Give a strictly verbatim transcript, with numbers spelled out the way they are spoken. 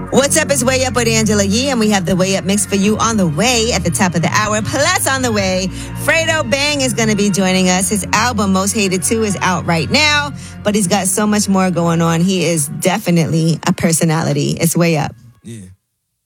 What's up? It's Way Up with Angela Yee, and we have the Way Up mix for you on the way at the top of the hour. Plus, on the way, Fredo Bang is going to be joining us. His album, Most Hated two, is out right now, but he's got so much more going on. He is definitely a personality. It's Way Up. Yeah.